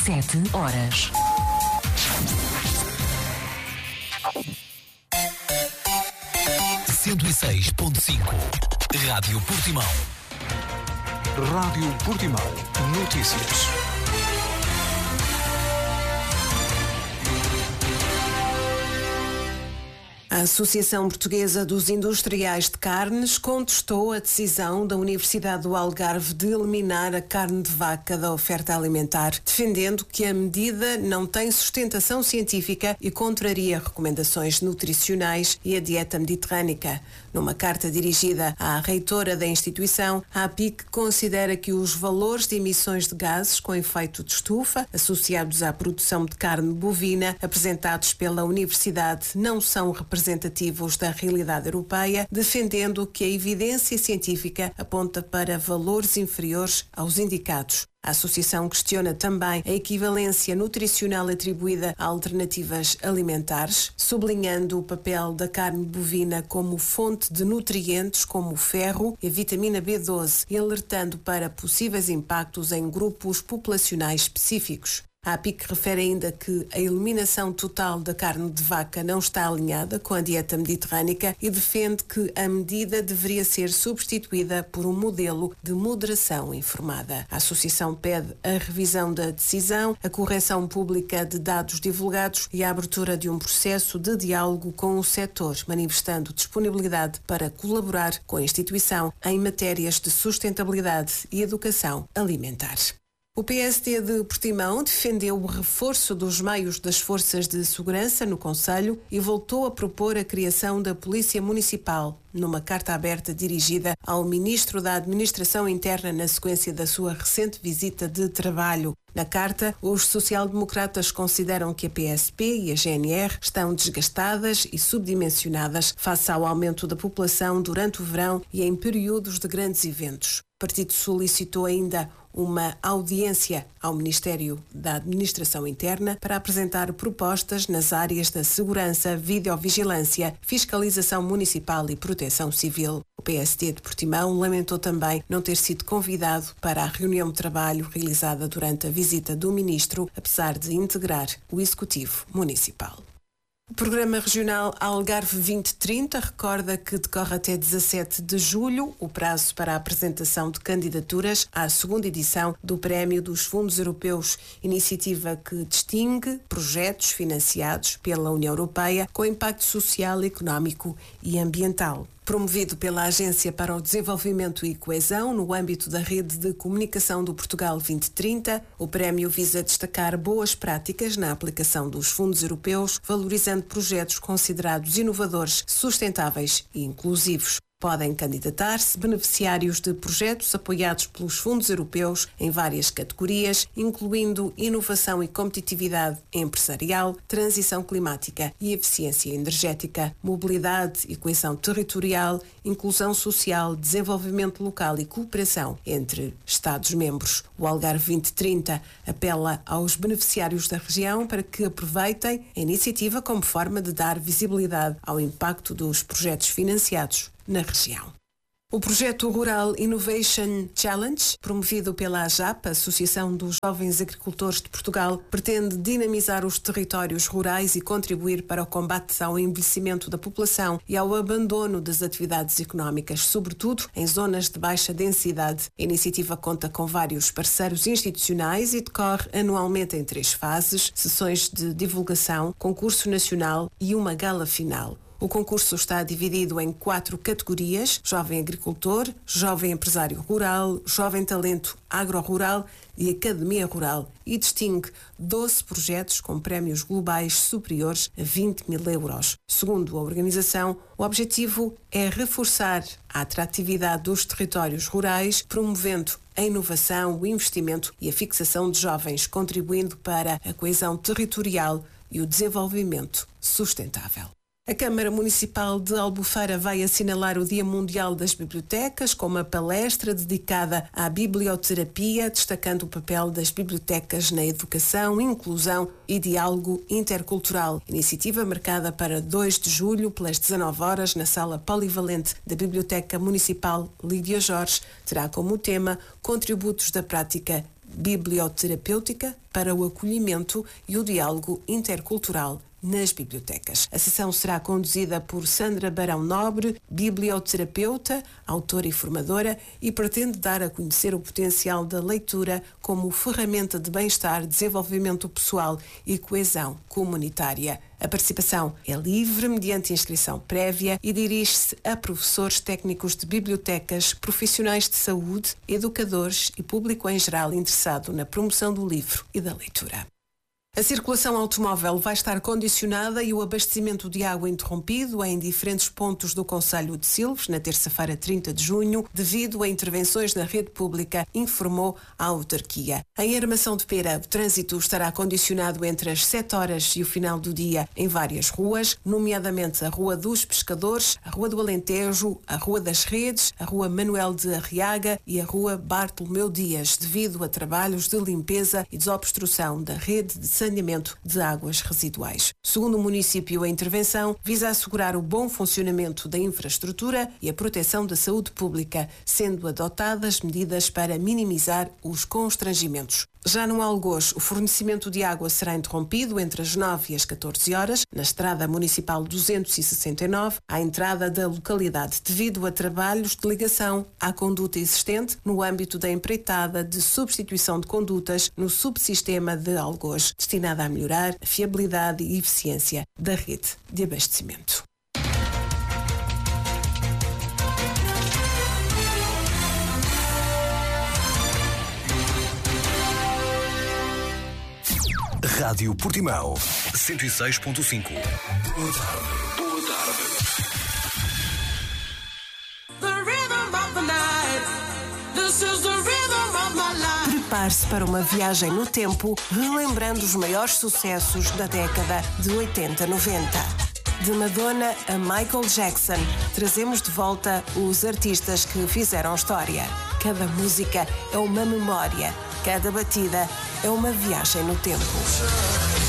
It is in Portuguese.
7 horas. Rádio Portimão. Rádio Portimão. Notícias. A Associação Portuguesa dos Industriais de Carnes contestou a decisão da Universidade do Algarve de eliminar a carne de vaca da oferta alimentar, defendendo que a medida não tem sustentação científica e contraria recomendações nutricionais e a dieta mediterrânica. Numa carta dirigida à reitora da instituição, a APIC considera que os valores de emissões de gases com efeito de estufa associados à produção de carne bovina apresentados pela Universidade não são representativos da realidade europeia, defendendo que a evidência científica aponta para valores inferiores aos indicados. A associação questiona também a equivalência nutricional atribuída a alternativas alimentares, sublinhando o papel da carne bovina como fonte de nutrientes como o ferro e a vitamina B12 e alertando para possíveis impactos em grupos populacionais específicos. A APIC refere ainda que a eliminação total da carne de vaca não está alinhada com a dieta mediterrânica e defende que a medida deveria ser substituída por um modelo de moderação informada. A associação pede a revisão da decisão, a correção pública de dados divulgados e a abertura de um processo de diálogo com o setor, manifestando disponibilidade para colaborar com a instituição em matérias de sustentabilidade e educação alimentar. O PSD de Portimão defendeu o reforço dos meios das forças de segurança no concelho e voltou a propor a criação da Polícia Municipal, numa carta aberta dirigida ao Ministro da Administração Interna na sequência da sua recente visita de trabalho. Na carta, os social-democratas consideram que a PSP e a GNR estão desgastadas e subdimensionadas face ao aumento da população durante o verão e em períodos de grandes eventos. O partido solicitou ainda uma audiência ao Ministério da Administração Interna para apresentar propostas nas áreas da segurança, videovigilância, fiscalização municipal e proteção civil. O PSD de Portimão lamentou também não ter sido convidado para a reunião de trabalho realizada durante a visita do Ministro, apesar de integrar o Executivo Municipal. O Programa Regional Algarve 2030 recorda que decorre até 17 de julho o prazo para a apresentação de candidaturas à segunda edição do Prémio dos Fundos Europeus, iniciativa que distingue projetos financiados pela União Europeia com impacto social, económico e ambiental. Promovido pela Agência para o Desenvolvimento e Coesão no âmbito da Rede de Comunicação do Portugal 2030, o prémio visa destacar boas práticas na aplicação dos fundos europeus, valorizando projetos considerados inovadores, sustentáveis e inclusivos. Podem candidatar-se beneficiários de projetos apoiados pelos fundos europeus em várias categorias, incluindo inovação e competitividade empresarial, transição climática e eficiência energética, mobilidade e coesão territorial, inclusão social, desenvolvimento local e cooperação entre Estados-membros. O Algarve 2030 apela aos beneficiários da região para que aproveitem a iniciativa como forma de dar visibilidade ao impacto dos projetos financiados na região. O projeto Rural Innovation Challenge, promovido pela AJAP, Associação dos Jovens Agricultores de Portugal, pretende dinamizar os territórios rurais e contribuir para o combate ao envelhecimento da população e ao abandono das atividades económicas, sobretudo em zonas de baixa densidade. A iniciativa conta com vários parceiros institucionais e decorre anualmente em 3 fases: sessões de divulgação, concurso nacional e uma gala final. O concurso está dividido em 4 categorias: Jovem Agricultor, Jovem Empresário Rural, Jovem Talento Agro-Rural e Academia Rural, e distingue 12 projetos com prémios globais superiores a 20 mil euros. Segundo a organização, o objetivo é reforçar a atratividade dos territórios rurais, promovendo a inovação, o investimento e a fixação de jovens, contribuindo para a coesão territorial e o desenvolvimento sustentável. A Câmara Municipal de Albufeira vai assinalar o Dia Mundial das Bibliotecas com uma palestra dedicada à biblioterapia, destacando o papel das bibliotecas na educação, inclusão e diálogo intercultural. Iniciativa marcada para 2 de julho, pelas 19 horas, na Sala Polivalente da Biblioteca Municipal Lídia Jorge, terá como tema Contributos da Prática biblioterapêutica para o acolhimento e o diálogo intercultural nas bibliotecas. A sessão será conduzida por Sandra Barão Nobre, biblioterapeuta, autora e formadora, e pretende dar a conhecer o potencial da leitura como ferramenta de bem-estar, desenvolvimento pessoal e coesão comunitária. A participação é livre, mediante inscrição prévia, e dirige-se a professores técnicos de bibliotecas, profissionais de saúde, educadores e público em geral interessado na promoção do livro e da leitura. A circulação automóvel vai estar condicionada e o abastecimento de água interrompido em diferentes pontos do concelho de Silves, na terça-feira 30 de junho, devido a intervenções na rede pública, informou a autarquia. Em Armação de Pera, o trânsito estará condicionado entre as 7 horas e o final do dia em várias ruas, nomeadamente a Rua dos Pescadores, a Rua do Alentejo, a Rua das Redes, a Rua Manuel de Arriaga e a Rua Bartolomeu Dias, devido a trabalhos de limpeza e desobstrução da rede de saneamento de águas residuais. Segundo o município, a intervenção visa assegurar o bom funcionamento da infraestrutura e a proteção da saúde pública, sendo adotadas medidas para minimizar os constrangimentos. Já no Algoz, o fornecimento de água será interrompido entre as 9 e as 14 horas, na Estrada Municipal 269, à entrada da localidade, devido a trabalhos de ligação à conduta existente no âmbito da empreitada de substituição de condutas no subsistema de Algoz, destinada a melhorar a fiabilidade e eficiência da rede de abastecimento. Rádio Portimão 106.5. Boa tarde. Prepare-se para uma viagem no tempo, relembrando os maiores sucessos da década de 80-90. De Madonna a Michael Jackson, trazemos de volta os artistas que fizeram história. Cada música é uma memória, cada batida é uma viagem no tempo.